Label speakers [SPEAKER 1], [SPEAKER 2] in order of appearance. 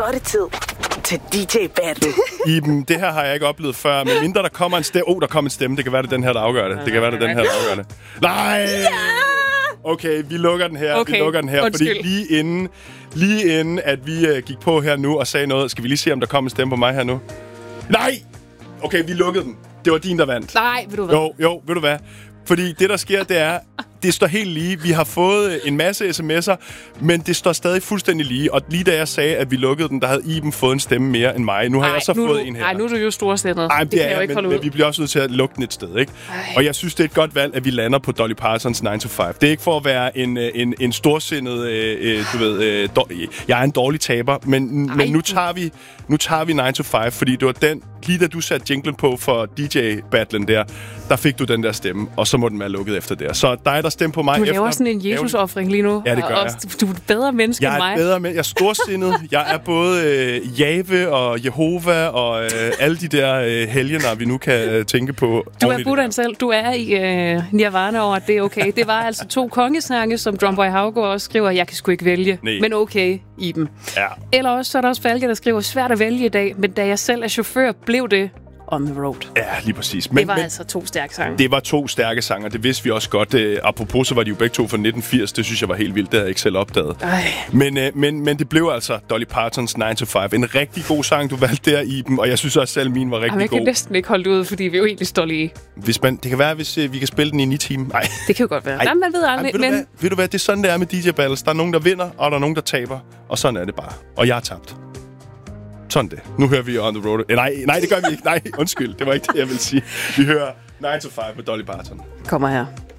[SPEAKER 1] er det tid til DJ Battle.
[SPEAKER 2] Iben, det her har jeg ikke oplevet før. Men mindre der kommer en stemme... der kommer en stemme. Det kan være, det den her, der afgør det. Det kan være, det den her, der afgør det. Nej! Okay, vi lukker den her. Vi lukker den her.
[SPEAKER 3] Undskyld.
[SPEAKER 2] Fordi lige inden, at vi gik på her nu og sagde noget... Skal vi lige se, om der kommer en stemme på mig her nu? Nej! Okay, vi lukkede den. Det var din, der vandt.
[SPEAKER 3] Nej, ved du hvad?
[SPEAKER 2] Jo, ved du hvad? Fordi det, der sker, det er... Det står helt lige. Vi har fået en masse sms'er, men det står stadig fuldstændig lige. Og lige da jeg sagde, at vi lukkede den, der havde Iben fået en stemme mere end mig. Nu har jeg så fået en her.
[SPEAKER 3] Nej, nu er du jo storsindet.
[SPEAKER 2] Ej,
[SPEAKER 3] det kan jeg jo ikke holde ud.
[SPEAKER 2] Men vi bliver også nødt til at lukke den et sted, ikke? Og jeg synes, det er et godt valg, at vi lander på Dolly Partons 9 to 5. Det er ikke for at være en storsindet, jeg er en dårlig taber, men nu tager vi 9 to 5, fordi det var den, lige da du satte jinglen på for DJ-battlen der fik du den der stemme, og så må den være lukket efter det. Så dig, der stemte på mig
[SPEAKER 3] efter...
[SPEAKER 2] Du
[SPEAKER 3] laver sådan en Jesus-offring lige nu.
[SPEAKER 2] Ja, det gør jeg.
[SPEAKER 3] Du er et bedre menneske end mig.
[SPEAKER 2] Jeg er storsindet. Jeg er både Jave og Jehova og alle de der helgener, vi nu kan tænke på.
[SPEAKER 3] Du er Buddhaen selv. Du er i nirvana over, at det er okay. Det var altså 2 kongesange, som Drumboy Haugaard også skriver, jeg kan sgu ikke vælge.
[SPEAKER 2] Nej.
[SPEAKER 3] Men okay i dem.
[SPEAKER 2] Ja.
[SPEAKER 3] Eller også så er der også Falke, der skriver, svært at vælge i dag, men da jeg selv er chauffør, blev det On the Road.
[SPEAKER 2] Ja, lige præcis.
[SPEAKER 3] Det var altså 2 stærke sange.
[SPEAKER 2] Det var 2 stærke sange, det vidste vi også godt. Apropos, så var de jo begge 2 fra 1980. Det synes jeg var helt vildt. Det havde jeg ikke selv opdaget. Men det blev altså Dolly Partons 9 to 5. En rigtig god sang, du valgte der, Iben. Og jeg synes også selv, min var rigtig god.
[SPEAKER 3] Jeg kan næsten ikke holde det ud, fordi vi jo egentlig står lige.
[SPEAKER 2] Det kan være, hvis vi kan spille den i 9 timer. Nej.
[SPEAKER 3] Det kan jo godt være. Nej, man ved aldrig.
[SPEAKER 2] Ved du hvad? Det er sådan, det er med DJ Battles. Der er nogen, der vinder, og der er nogen, der taber. Og sådan er det bare. Og jeg har tabt. Sådan det. Nu hører vi On the Road. Nej, det gør vi ikke. Nej, undskyld. Det var ikke det, jeg ville sige. Vi hører 9 to 5 med Dolly Parton.
[SPEAKER 3] Kommer her.